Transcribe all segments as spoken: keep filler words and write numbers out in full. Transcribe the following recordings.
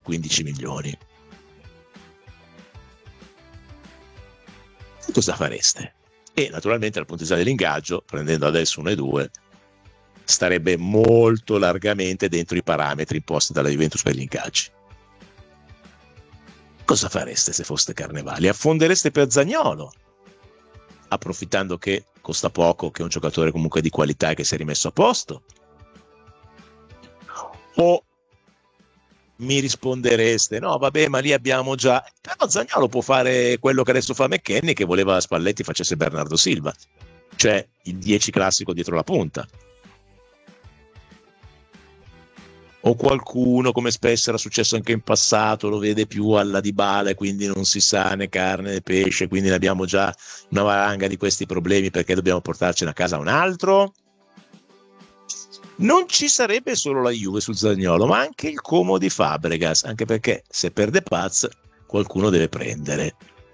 quindici milioni. Cosa fareste? E naturalmente dal punto di vista dell'ingaggio, prendendo adesso uno e due, starebbe molto largamente dentro i parametri imposti dalla Juventus per gli ingaggi. Cosa fareste se foste Carnevali? Affondereste per Zaniolo, approfittando che costa poco, che è un giocatore comunque di qualità e che si è rimesso a posto? O mi rispondereste no vabbè, ma lì abbiamo già, però Zaniolo può fare quello che adesso fa McKennie, che voleva Spalletti facesse Bernardo Silva, cioè il dieci classico dietro la punta. O qualcuno, come spesso era successo anche in passato, lo vede più alla Dybala e quindi non si sa né carne né pesce, quindi ne abbiamo già una valanga di questi problemi perché dobbiamo portarcene a casa un altro. Non ci sarebbe solo la Juve su Zaniolo, ma anche il Como di Fabregas, anche perché se perde Paz qualcuno deve prendere.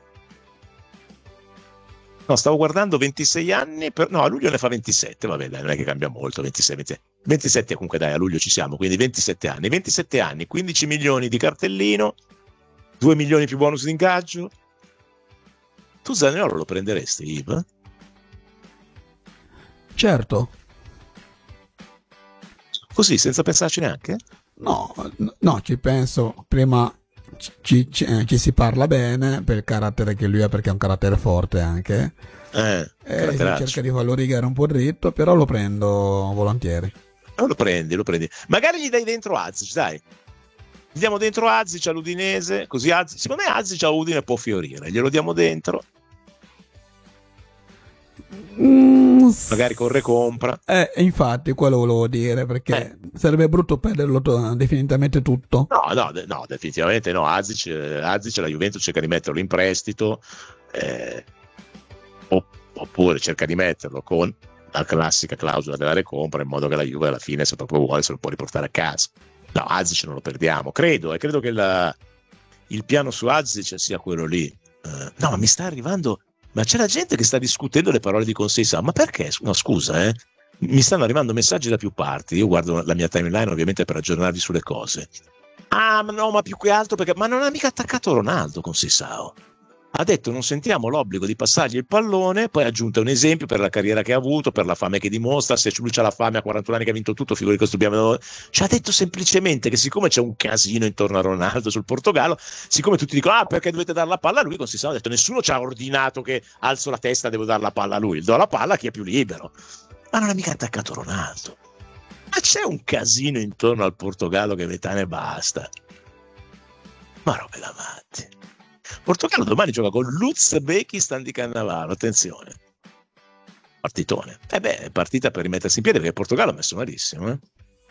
No, stavo guardando ventisei anni, per... no, a luglio ne fa ventisette, vabbè, dai, non è che cambia molto, ventisei, ventisette, ventisette comunque dai, a luglio ci siamo, quindi ventisette anni, ventisette anni, quindici milioni di cartellino, due milioni più bonus di ingaggio. Tu Zaniolo lo prenderesti, Yves? Certo. Così, senza pensarci neanche? No, no, ci penso, prima ci, ci, eh, ci si parla bene per il carattere che lui ha, perché è un carattere forte anche, eh, e si cerca di farlo rigare un po' dritto, però lo prendo volentieri. No, lo prendi, lo prendi. Magari gli dai dentro Azic, dai. Gli diamo dentro Azic all'Udinese, così Azic, secondo me Azic a Udine può fiorire, glielo diamo dentro. Mm, magari corre compra. Eh, infatti, quello volevo dire, perché eh. sarebbe brutto perderlo to- definitivamente tutto. No, no, de- no, definitivamente no. Azic, Azic la Juventus cerca di metterlo in prestito, eh, opp- oppure cerca di metterlo con la classica clausola della recompra, in modo che la Juve alla fine, se proprio vuole, se lo può riportare a casa. No, Azic non lo perdiamo, credo, e credo che la, il piano su Azic sia quello lì. Uh, no, ma mi sta arrivando... Ma c'è la gente che sta discutendo le parole di Conceição. Ma perché? No, scusa, eh. Mi stanno arrivando messaggi da più parti. Io guardo la mia timeline ovviamente per aggiornarvi sulle cose. Ah, ma no, ma più che altro perché... Ma non ha mica attaccato Ronaldo Conceição. Ha detto non sentiamo l'obbligo di passargli il pallone, poi ha aggiunto un esempio per la carriera che ha avuto, per la fame che dimostra, se lui c'ha la fame a quarantuno anni che ha vinto tutto, figuri che dobbiamo... Ci ha detto semplicemente che siccome c'è un casino intorno a Ronaldo sul Portogallo, siccome tutti dicono ah perché dovete dare la palla a lui, Conceição ha detto nessuno ci ha ordinato che alzo la testa, devo dare la palla a lui, do la palla a chi è più libero. Ma non ha mica attaccato Ronaldo. Ma c'è un casino intorno al Portogallo che metà ne basta. Ma robe da matti. Portogallo domani gioca con l'Uzbekistan di Cannavaro, attenzione, partitone. E eh beh, è partita per rimettersi in piedi, perché il Portogallo ha messo malissimo, eh?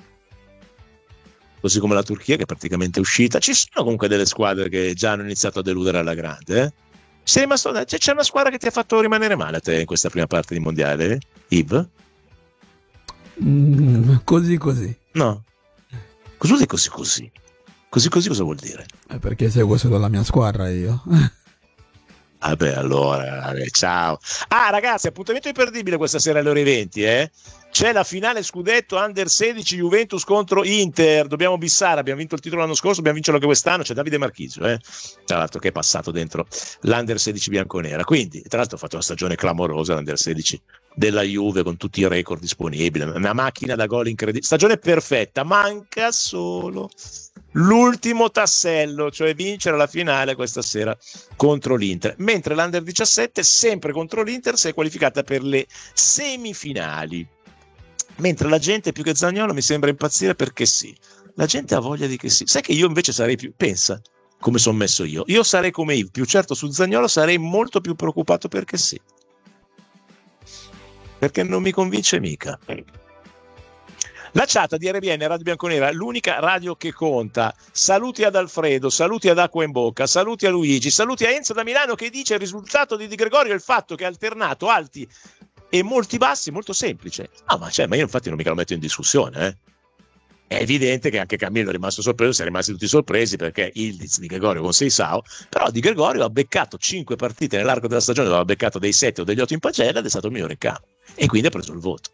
Così come la Turchia, che è praticamente uscita. Ci sono comunque delle squadre che già hanno iniziato a deludere alla grande, eh? Sei rimasto, c'è, c'è una squadra che ti ha fatto rimanere male a te in questa prima parte di mondiale, Yves? Mm, così così. No, cosa vuol dire così così? Così così cosa vuol dire? È perché seguo solo la mia squadra io. Vabbè, allora, vabbè, ciao. Ah, ragazzi, appuntamento imperdibile questa sera alle ore venti, eh? C'è la finale scudetto Under sedici Juventus contro Inter. Dobbiamo bissare, abbiamo vinto il titolo l'anno scorso, dobbiamo vincerlo anche quest'anno. C'è Davide Marchisio, eh? Tra l'altro che è passato dentro l'Under sedici bianconera. Quindi, tra l'altro ha fatto una stagione clamorosa l'Under sedici della Juve con tutti i record disponibili. Una macchina da gol incredibile. Stagione perfetta, manca solo l'ultimo tassello, cioè vincere la finale questa sera contro l'Inter, mentre l'Under diciassette sempre contro l'Inter si è qualificata per le semifinali, mentre la gente più che Zaniolo mi sembra impazzire perché sì, la gente ha voglia di che sì. Sai che io invece sarei più, pensa come sono messo io, io sarei come Yves, più certo su Zaniolo, sarei molto più preoccupato perché sì, perché non mi convince mica. La chat di R B N Radio Bianconera, l'unica radio che conta. Saluti ad Alfredo, saluti ad Acqua in Bocca, saluti a Luigi, saluti a Enzo da Milano che dice il risultato di Di Gregorio è il fatto che ha alternato alti e molti bassi, molto semplice. Ah, ma, cioè, ma io infatti non mica lo metto in discussione, eh. È evidente che anche Camillo è rimasto sorpreso, siamo rimasti tutti sorpresi perché Ildiz Di Gregorio con Seisao, però Di Gregorio ha beccato cinque partite nell'arco della stagione, aveva beccato dei sette o degli otto in pagella ed è stato il migliore in campo e quindi ha preso il voto.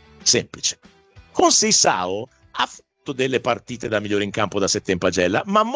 Semplice. Con Seisao ha fatto delle partite da migliore in campo da sette in pagella, ma